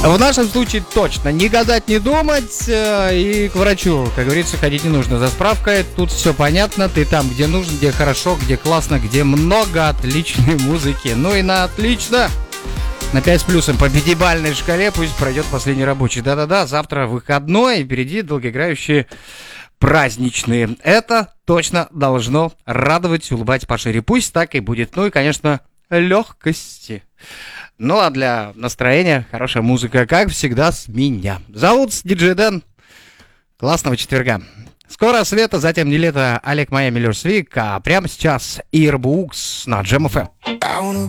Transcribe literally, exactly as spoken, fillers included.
В нашем случае точно не гадать, не думать, и к врачу, как говорится, ходить не нужно за справкой. Тут все понятно, ты там, где нужно, где хорошо, где классно, где много отличной музыки. Ну и на отлично, на пять с плюсом по пятибалльной шкале пусть пройдет последний рабочий. Да-да-да, завтра выходной, и впереди долгоиграющие праздничные. Это точно должно радовать, улыбать пошире. Пусть так и будет. Ну и, конечно, легкости. Ну а для настроения хорошая музыка, как всегда, с меня. Зовут диджей Дэн. Классного четверга. Скоро Света, затем не лето, Олег Майами, Лёш Свик, а прямо сейчас Ирбукс на Джем эф эм.